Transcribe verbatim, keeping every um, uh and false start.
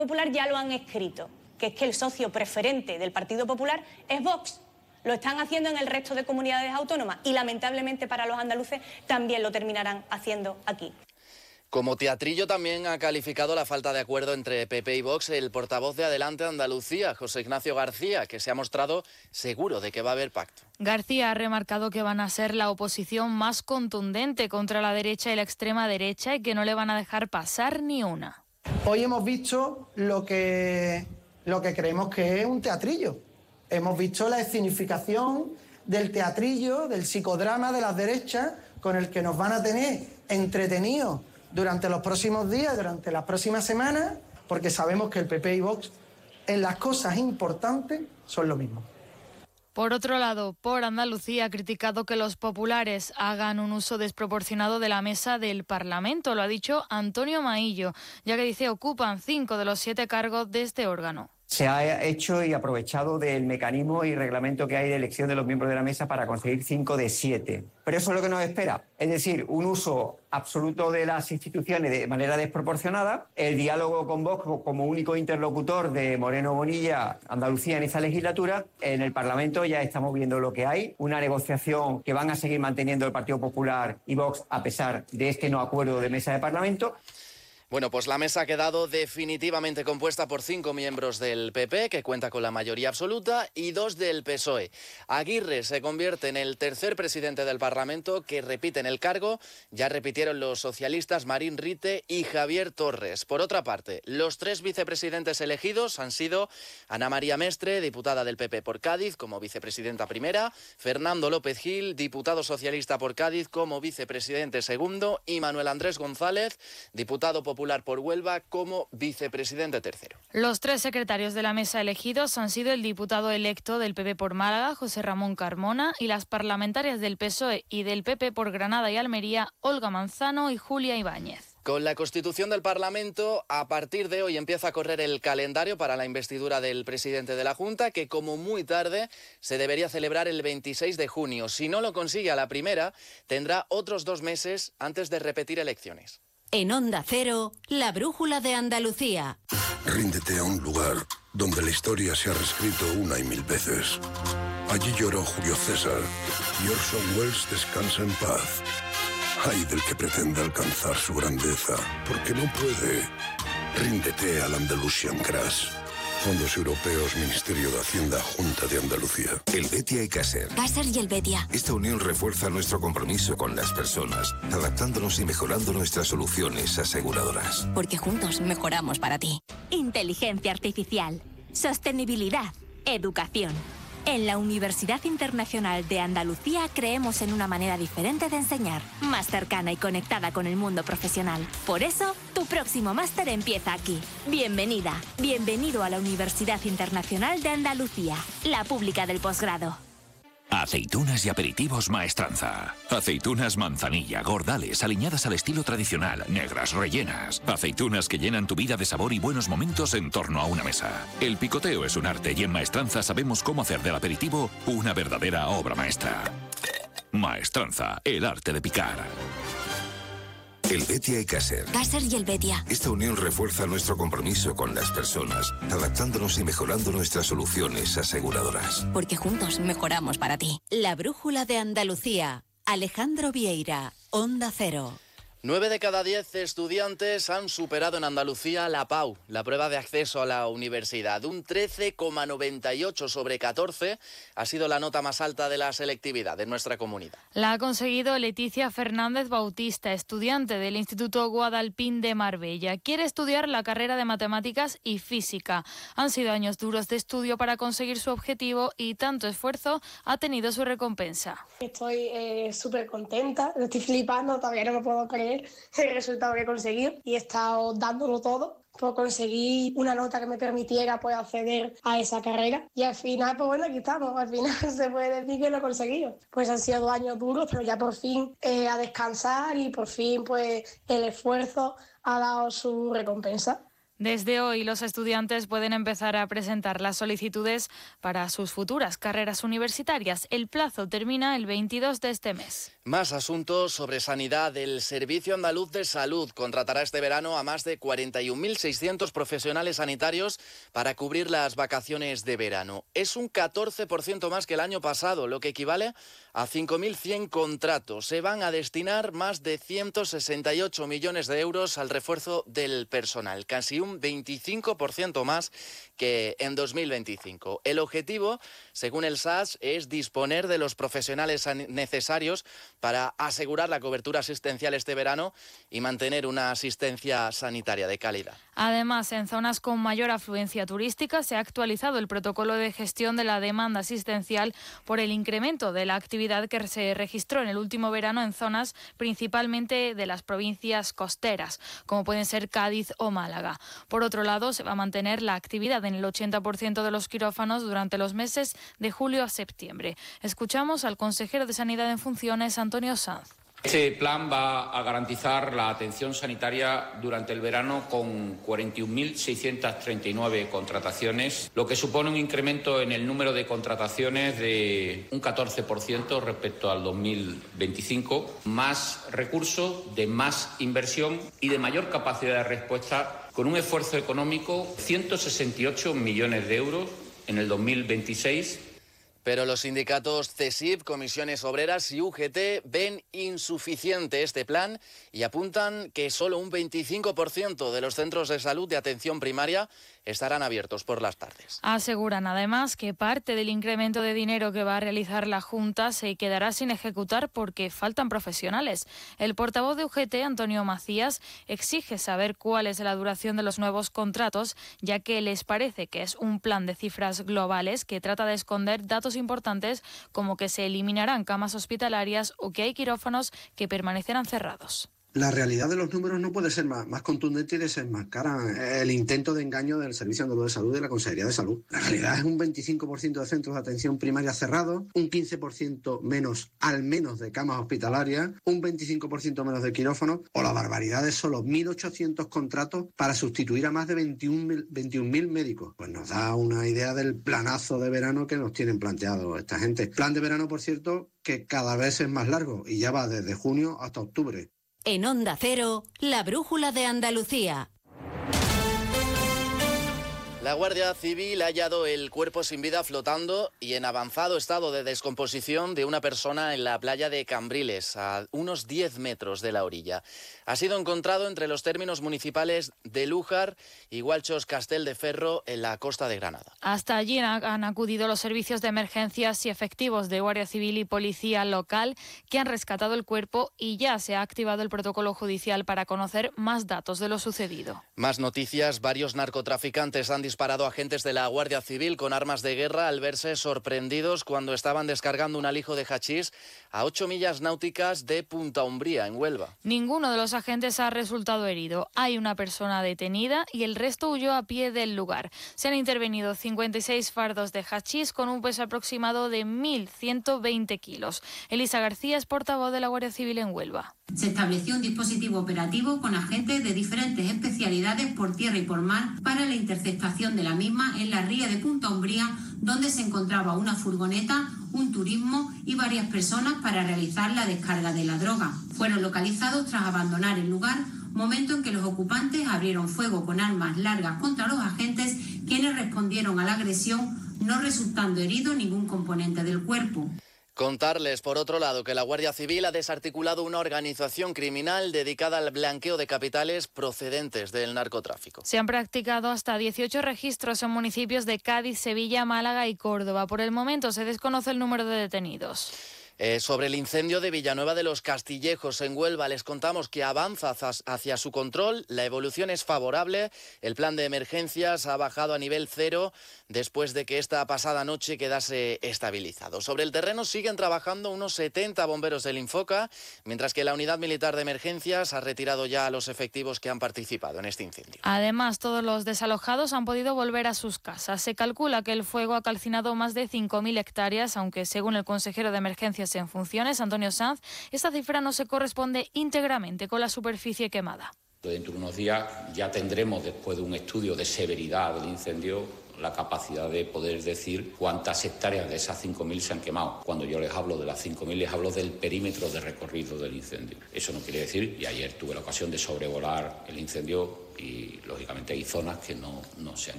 Popular ya lo han escrito, que es que el socio preferente del Partido Popular es Vox. Lo están haciendo en el resto de comunidades autónomas y lamentablemente para los andaluces también lo terminarán haciendo aquí. Como teatrillo también ha calificado la falta de acuerdo entre P P y Vox el portavoz de Adelante Andalucía, José Ignacio García, que se ha mostrado seguro de que va a haber pacto. García ha remarcado que van a ser la oposición más contundente contra la derecha y la extrema derecha y que no le van a dejar pasar ni una. Hoy hemos visto lo que, lo que creemos que es un teatrillo. Hemos visto la escenificación del teatrillo, del psicodrama de las derechas, con el que nos van a tener entretenidos durante los próximos días, durante las próximas semanas, porque sabemos que el P P y Vox en las cosas importantes son lo mismo. Por otro lado, Por Andalucía ha criticado que los populares hagan un uso desproporcionado de la mesa del Parlamento. Lo ha dicho Antonio Maillo, ya que dice ocupan cinco de los siete cargos de este órgano. Se ha hecho y aprovechado del mecanismo y reglamento que hay de elección de los miembros de la mesa para conseguir cinco de siete. Pero eso es lo que nos espera, es decir, un uso absoluto de las instituciones de manera desproporcionada, el diálogo con Vox como único interlocutor de Moreno Bonilla, Andalucía en esta legislatura. En el Parlamento ya estamos viendo lo que hay, una negociación que van a seguir manteniendo el Partido Popular y Vox a pesar de este no acuerdo de mesa de Parlamento. Bueno, pues la mesa ha quedado definitivamente compuesta por cinco miembros del P P, que cuenta con la mayoría absoluta, y dos del P S O E. Aguirre se convierte en el tercer presidente del Parlamento que repite en el cargo. Ya repitieron los socialistas Marín Rite y Javier Torres. Por otra parte, los tres vicepresidentes elegidos han sido Ana María Mestre, diputada del P P por Cádiz, como vicepresidenta primera, Fernando López Gil, diputado socialista por Cádiz, como vicepresidente segundo, y Manuel Andrés González, diputado popular por Huelva, como vicepresidente tercero. Los tres secretarios de la mesa elegidos han sido el diputado electo del P P por Málaga, José Ramón Carmona, y las parlamentarias del P S O E y del P P por Granada y Almería, Olga Manzano y Julia Ibáñez. Con la constitución del Parlamento, a partir de hoy empieza a correr el calendario para la investidura del presidente de la Junta, que como muy tarde se debería celebrar el veintiséis de junio. Si no lo consigue a la primera, tendrá otros dos meses antes de repetir elecciones. En Onda Cero, la brújula de Andalucía. Ríndete a un lugar donde la historia se ha reescrito una y mil veces. Allí lloró Julio César y Orson Welles descansa en paz. Ay del que pretenda alcanzar su grandeza, porque no puede. Ríndete al Andalusian Crash. Fondos Europeos, Ministerio de Hacienda, Junta de Andalucía. El Betia y Caser. Caser y el Betia. Esta unión refuerza nuestro compromiso con las personas, adaptándonos y mejorando nuestras soluciones aseguradoras. Porque juntos mejoramos para ti. Inteligencia artificial, sostenibilidad, educación. En la Universidad Internacional de Andalucía creemos en una manera diferente de enseñar, más cercana y conectada con el mundo profesional. Por eso, tu próximo máster empieza aquí. Bienvenida, bienvenido a la Universidad Internacional de Andalucía, la pública del posgrado. Aceitunas y aperitivos Maestranza. Aceitunas manzanilla, gordales, aliñadas al estilo tradicional, negras, rellenas. Aceitunas que llenan tu vida de sabor y buenos momentos en torno a una mesa. El picoteo es un arte y en Maestranza sabemos cómo hacer del aperitivo una verdadera obra maestra. Maestranza, el arte de picar. El Betia y Caser. Caser y el Betia. Esta unión refuerza nuestro compromiso con las personas, adaptándonos y mejorando nuestras soluciones aseguradoras. Porque juntos mejoramos para ti. La brújula de Andalucía. Alejandro Vieira, Onda Cero. Nueve de cada diez estudiantes han superado en Andalucía la PAU, la prueba de acceso a la universidad. Un trece coma noventa y ocho sobre catorce ha sido la nota más alta de la selectividad de nuestra comunidad. La ha conseguido Leticia Fernández Bautista, estudiante del Instituto Guadalpín de Marbella. Quiere estudiar la carrera de Matemáticas y Física. Han sido años duros de estudio para conseguir su objetivo y tanto esfuerzo ha tenido su recompensa. Estoy eh, súper contenta, lo estoy flipando, todavía no me puedo creer el resultado que he conseguido y he estado dándolo todo por conseguir una nota que me permitiera pues, acceder a esa carrera y al final, pues bueno, aquí estamos, al final se puede decir que lo he conseguido. Pues han sido dos años duros, pero ya por fin eh, a descansar y por fin pues el esfuerzo ha dado su recompensa. Desde hoy, los estudiantes pueden empezar a presentar las solicitudes para sus futuras carreras universitarias. El plazo termina el veintidós de este mes. Más asuntos sobre sanidad. El Servicio Andaluz de Salud contratará este verano a más de cuarenta y un mil seiscientos profesionales sanitarios para cubrir las vacaciones de verano. Es un catorce por ciento más que el año pasado, lo que equivale a cinco mil cien contratos. Se van a destinar más de ciento sesenta y ocho millones de euros al refuerzo del personal, casi un veinticinco por ciento más que en dos mil veinticinco. El objetivo, según el S A S, es disponer de los profesionales necesarios para asegurar la cobertura asistencial este verano y mantener una asistencia sanitaria de calidad. Además, en zonas con mayor afluencia turística se ha actualizado el protocolo de gestión de la demanda asistencial por el incremento de la actividad que se registró en el último verano en zonas principalmente de las provincias costeras, como pueden ser Cádiz o Málaga. Por otro lado, se va a mantener la actividad en el ochenta por ciento de los quirófanos durante los meses de julio a septiembre. Escuchamos al consejero de Sanidad en funciones, Antonio Sanz. Este plan va a garantizar la atención sanitaria durante el verano con cuarenta y un mil seiscientas treinta y nueve contrataciones, lo que supone un incremento en el número de contrataciones de un catorce por ciento respecto al dos mil veinticinco, más recursos, de más inversión y de mayor capacidad de respuesta, con un esfuerzo económico de ciento sesenta y ocho millones de euros en el dos mil veintiséis. Pero los sindicatos C E S I F, Comisiones Obreras y U G T ven insuficiente este plan y apuntan que solo un veinticinco por ciento de los centros de salud de atención primaria estarán abiertos por las tardes. Aseguran además que parte del incremento de dinero que va a realizar la Junta se quedará sin ejecutar porque faltan profesionales. El portavoz de U G T, Antonio Macías, exige saber cuál es la duración de los nuevos contratos, ya que les parece que es un plan de cifras globales que trata de esconder datos importantes como que se eliminarán camas hospitalarias o que hay quirófanos que permanecerán cerrados. La realidad de los números no puede ser más, más contundente y desenmascara el intento de engaño del Servicio Andaluz de Salud y de la Consejería de Salud. La realidad es un veinticinco por ciento de centros de atención primaria cerrados, un quince por ciento menos, al menos, de camas hospitalarias, un veinticinco por ciento menos de quirófanos, o la barbaridad de solo mil ochocientos contratos para sustituir a más de veintiún mil médicos. Pues nos da una idea del planazo de verano que nos tienen planteado esta gente. Plan de verano, por cierto, que cada vez es más largo y ya va desde junio hasta octubre. En Onda Cero, la brújula de Andalucía. La Guardia Civil ha hallado el cuerpo sin vida flotando y en avanzado estado de descomposición de una persona en la playa de Cambriles, a unos diez metros de la orilla. Ha sido encontrado entre los términos municipales de Lújar y Gualchos Castel de Ferro, en la costa de Granada. Hasta allí han acudido los servicios de emergencias y efectivos de Guardia Civil y Policía Local, que han rescatado el cuerpo, y ya se ha activado el protocolo judicial para conocer más datos de lo sucedido. Más noticias. Varios narcotraficantes han disparado a agentes de la Guardia Civil con armas de guerra al verse sorprendidos cuando estaban descargando un alijo de hachís a ocho millas náuticas de Punta Umbría, en Huelva. Ninguno de los agentes ha resultado herido. Hay una persona detenida y el resto huyó a pie del lugar. Se han intervenido cincuenta y seis fardos de hachís con un peso aproximado de mil ciento veinte kilos. Elisa García es portavoz de la Guardia Civil en Huelva. Se estableció un dispositivo operativo con agentes de diferentes especialidades por tierra y por mar para la interceptación de la misma en la ría de Punta Umbría, donde se encontraba una furgoneta, un turismo y varias personas para realizar la descarga de la droga. Fueron localizados tras abandonar el lugar, momento en que los ocupantes abrieron fuego con armas largas contra los agentes, quienes respondieron a la agresión, no resultando herido ningún componente del cuerpo. Contarles, por otro lado, que la Guardia Civil ha desarticulado una organización criminal dedicada al blanqueo de capitales procedentes del narcotráfico. Se han practicado hasta dieciocho registros en municipios de Cádiz, Sevilla, Málaga y Córdoba. Por el momento se desconoce el número de detenidos. Eh, sobre el incendio de Villanueva de los Castillejos en Huelva, les contamos que avanza hacia su control, la evolución es favorable, el plan de emergencias ha bajado a nivel cero después de que esta pasada noche quedase estabilizado. Sobre el terreno siguen trabajando unos setenta bomberos del Infoca, mientras que la Unidad Militar de Emergencias ha retirado ya a los efectivos que han participado en este incendio. Además, todos los desalojados han podido volver a sus casas. Se calcula que el fuego ha calcinado más de cinco mil hectáreas, aunque según el consejero de Emergencias en funciones, Antonio Sanz, esta cifra no se corresponde íntegramente con la superficie quemada. Dentro de unos días ya tendremos, después de un estudio de severidad del incendio, la capacidad de poder decir cuántas hectáreas de esas cinco mil se han quemado. Cuando yo les hablo de las cinco mil, les hablo del perímetro de recorrido del incendio. Eso no quiere decir, y ayer tuve la ocasión de sobrevolar el incendio y lógicamente hay zonas que no, no se han